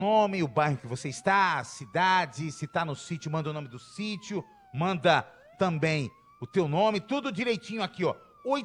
nome, o bairro que você está, a cidade, se está no sítio, manda o nome do sítio, manda também o teu nome, tudo direitinho aqui, ó.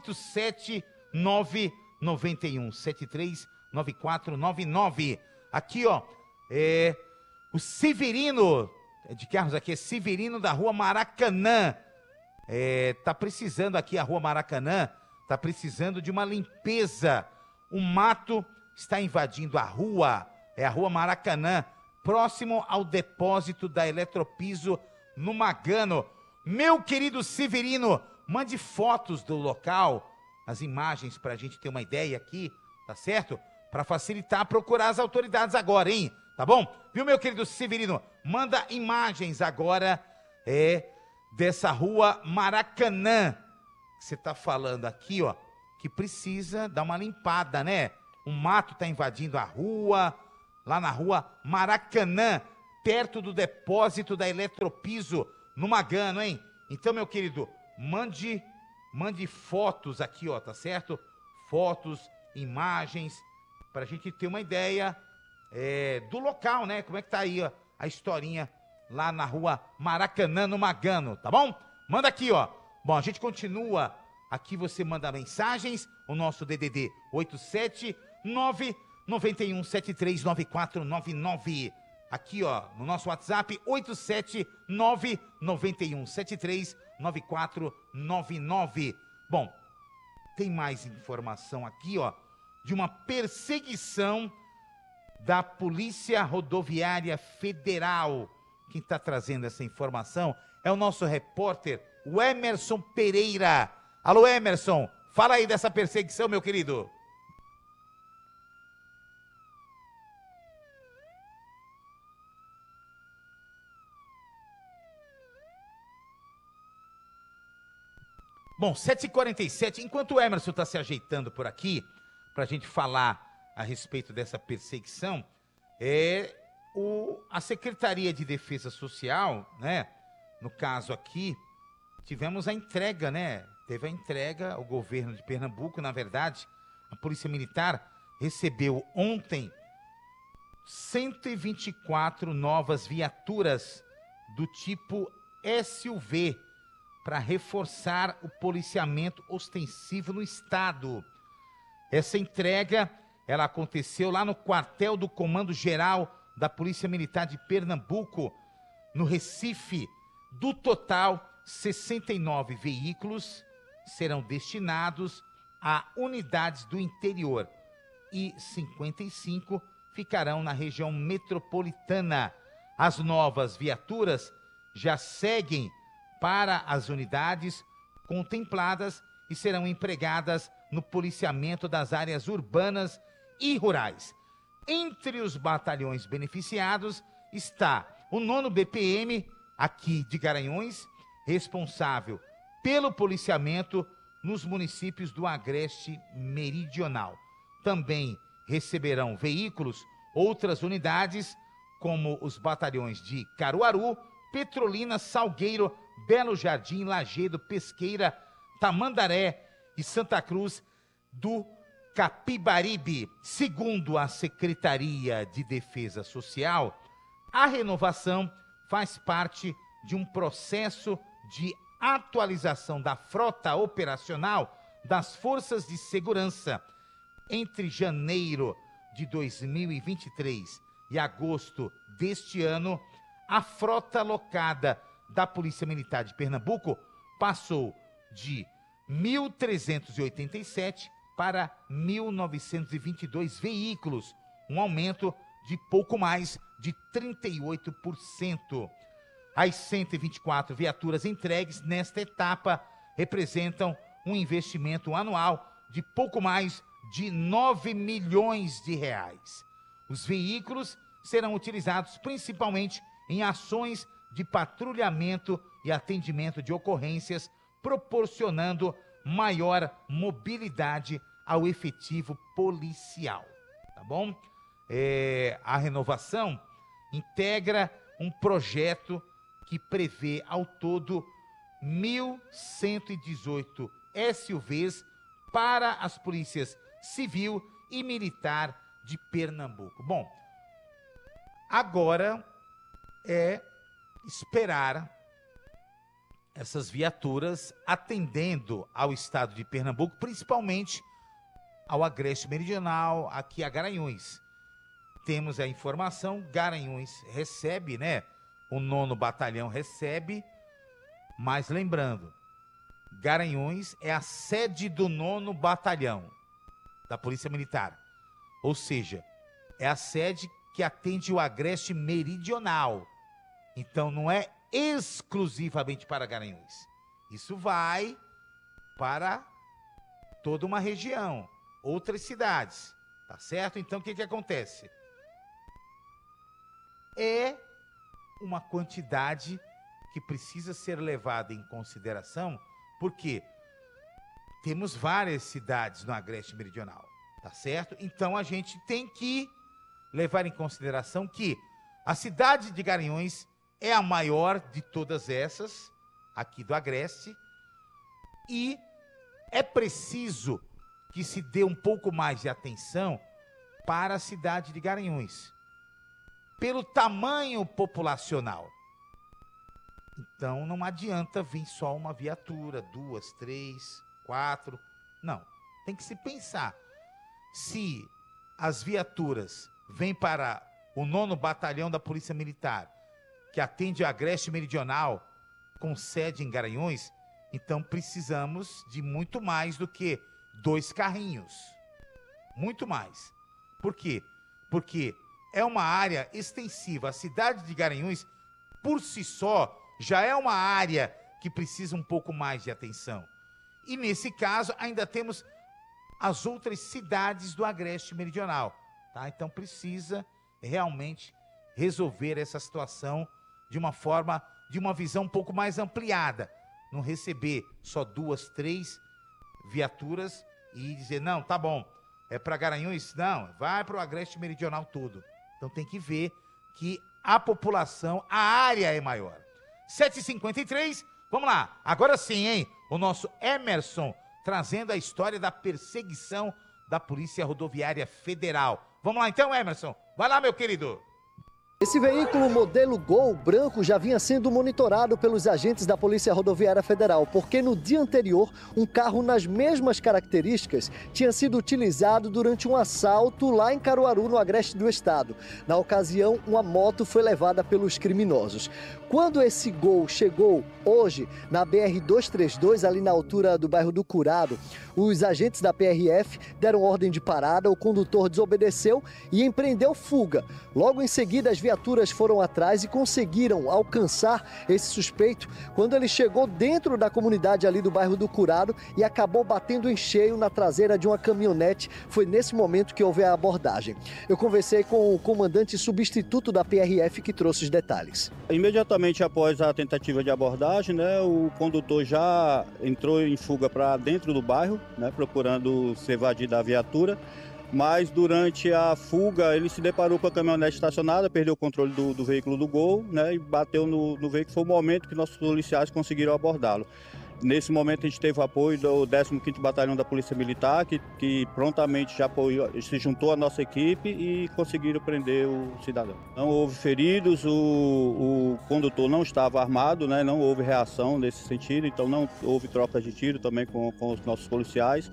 87991739499. Aqui, ó, o Severino, de carros aqui, é Severino da Rua Maracanã. Tá precisando aqui, a Rua Maracanã, tá precisando de uma limpeza. O mato está invadindo a rua, é a Rua Maracanã, próximo ao depósito da Eletropiso no Magano. Meu querido Severino, mande fotos do local, as imagens pra gente ter uma ideia aqui, tá certo? Pra facilitar procurar as autoridades agora, hein? Tá bom? Viu, meu querido Severino? Manda imagens agora, dessa Rua Maracanã, que você tá falando aqui, ó, que precisa dar uma limpada, né? O mato tá invadindo a rua, lá na Rua Maracanã, perto do depósito da Eletropiso, no Magano, hein? Então, meu querido, mande fotos aqui, ó, tá certo? Fotos, imagens, pra gente ter uma ideia do local, né? Como é que tá aí, ó, a historinha lá na Rua Maracanã, no Magano, tá bom? Manda aqui, ó. Bom, a gente continua. Aqui você manda mensagens, o nosso DDD 87991739499. Aqui, ó, no nosso WhatsApp 87991739499. Bom, tem mais informação aqui, ó, de uma perseguição da Polícia Rodoviária Federal. Quem está trazendo essa informação é o nosso repórter, o Emerson Pereira. Alô, Emerson, fala aí dessa perseguição, meu querido. Bom, 7h47, enquanto o Emerson está se ajeitando por aqui, para a gente falar a respeito dessa perseguição, a Secretaria de Defesa Social, né? No caso aqui, tivemos a entrega, né? Teve a entrega, o governo de Pernambuco, na verdade, a Polícia Militar recebeu ontem 124 novas viaturas do tipo SUV para reforçar o policiamento ostensivo no estado. Essa entrega, ela aconteceu lá no quartel do Comando Geral da Polícia Militar de Pernambuco, no Recife. Do total, 69 veículos serão destinados a unidades do interior e 55 ficarão na região metropolitana. As novas viaturas já seguem para as unidades contempladas e serão empregadas no policiamento das áreas urbanas e rurais. Entre os batalhões beneficiados está o 9º BPM, aqui de Garanhuns, responsável pelo policiamento nos municípios do Agreste Meridional. Também receberão veículos outras unidades, como os batalhões de Caruaru, Petrolina, Salgueiro, Belo Jardim, Lajedo, Pesqueira, Tamandaré e Santa Cruz do Capibaribe. Segundo a Secretaria de Defesa Social, a renovação faz parte de um processo de atualização da frota operacional das forças de segurança. Entre janeiro de 2023 e agosto deste ano, a frota locada da Polícia Militar de Pernambuco passou de 1.387 para 1.922 veículos, um aumento de pouco mais de 38%. As 124 viaturas entregues nesta etapa representam um investimento anual de pouco mais de 9 milhões de reais. Os veículos serão utilizados principalmente em ações de patrulhamento e atendimento de ocorrências, proporcionando maior mobilidade ao efetivo policial, tá bom? A renovação integra um projeto que prevê ao todo 1.118 SUVs para as polícias civil e militar de Pernambuco. Bom, Agora é esperar essas viaturas atendendo ao estado de Pernambuco, principalmente ao Agreste Meridional, aqui a Garanhuns. Temos a informação, Garanhuns recebe, né? O 9º Batalhão recebe, mas lembrando, Garanhuns é a sede do 9º Batalhão da Polícia Militar. Ou seja, é a sede que atende o Agreste Meridional. Então não é exclusivamente para Garanhuns. Isso vai para toda uma região, outras cidades, tá certo? Então o que acontece? É uma quantidade que precisa ser levada em consideração, porque temos várias cidades no Agreste Meridional, tá certo? Então a gente tem que levar em consideração que a cidade de Garanhuns é a maior de todas essas, aqui do Agreste, e é preciso que se dê um pouco mais de atenção para a cidade de Garanhuns, pelo tamanho populacional. Então não adianta vir só uma viatura, 2, 3, 4, não. Tem que se pensar, se as viaturas vêm para o 9º Batalhão da Polícia Militar, que atende a Agreste Meridional, com sede em Garanhuns, então precisamos de muito mais do que 2 carrinhos. Muito mais. Por quê? Porque é uma área extensiva. A cidade de Garanhuns, por si só, já é uma área que precisa um pouco mais de atenção. E nesse caso, ainda temos as outras cidades do Agreste Meridional. Tá? Então precisa realmente resolver essa situação de uma forma, de uma visão um pouco mais ampliada. Não receber só 2, 3 viaturas e dizer, não, tá bom, é para Garanhuns? Não, vai para o Agreste Meridional todo. Então tem que ver que a população, a área é maior. 7h53, vamos lá, agora sim, hein? O nosso Emerson trazendo a história da perseguição da Polícia Rodoviária Federal. Vamos lá então, Emerson, vai lá, meu querido. Esse veículo modelo Gol branco já vinha sendo monitorado pelos agentes da Polícia Rodoviária Federal, porque no dia anterior, um carro nas mesmas características tinha sido utilizado durante um assalto lá em Caruaru, no Agreste do Estado. Na ocasião, uma moto foi levada pelos criminosos. Quando esse Gol chegou hoje na BR-232, ali na altura do bairro do Curado, os agentes da PRF deram ordem de parada, o condutor desobedeceu e empreendeu fuga. Logo em seguida, as viaturas foram atrás e conseguiram alcançar esse suspeito quando ele chegou dentro da comunidade ali do bairro do Curado e acabou batendo em cheio na traseira de uma caminhonete. Foi nesse momento que houve a abordagem. Eu conversei com o comandante substituto da PRF que trouxe os detalhes. Imediatamente após a tentativa de abordagem, né, o condutor já entrou em fuga para dentro do bairro, né, procurando se evadir da viatura. Mas durante a fuga ele se deparou com a caminhonete estacionada, perdeu o controle do veículo do Gol, né, e bateu no veículo. Foi o momento que nossos policiais conseguiram abordá-lo. Nesse momento a gente teve o apoio do 15º Batalhão da Polícia Militar, que prontamente já apoiou, se juntou à nossa equipe e conseguiram prender o cidadão. Não houve feridos, o condutor não estava armado, né, não houve reação nesse sentido, então não houve troca de tiro também com os nossos policiais.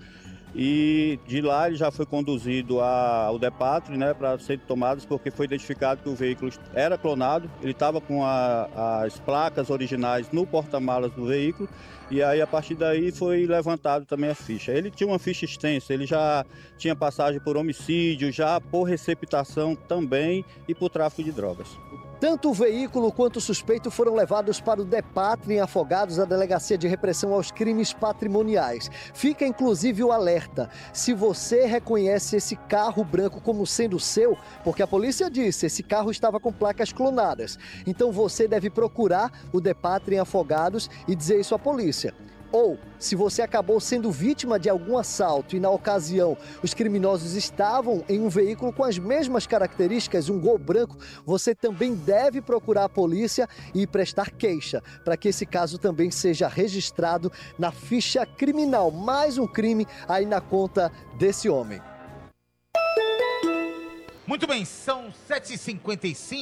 E de lá ele já foi conduzido ao DEPATRE, né, para ser tomado, porque foi identificado que o veículo era clonado, ele estava com as placas originais no porta-malas do veículo, e aí a partir daí foi levantado também a ficha. Ele tinha uma ficha extensa, ele já tinha passagem por homicídio, já por receptação também e por tráfico de drogas. Tanto o veículo quanto o suspeito foram levados para o DEPATRE em Afogados, a Delegacia de Repressão aos Crimes Patrimoniais. Fica inclusive o alerta, se você reconhece esse carro branco como sendo seu, porque a polícia disse, esse carro estava com placas clonadas. Então você deve procurar o DEPATRE em Afogados e dizer isso à polícia. Ou, se você acabou sendo vítima de algum assalto e na ocasião os criminosos estavam em um veículo com as mesmas características, um Gol branco, você também deve procurar a polícia e prestar queixa, para que esse caso também seja registrado na ficha criminal. Mais um crime aí na conta desse homem. Muito bem, são 7h55.